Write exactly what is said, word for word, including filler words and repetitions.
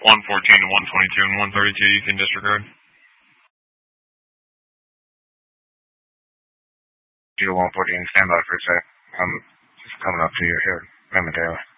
one fourteen to one twenty-two and one thirty-two you can disregard. Zero one fourteen, stand by for a sec. I'm just coming up to you here momentarily.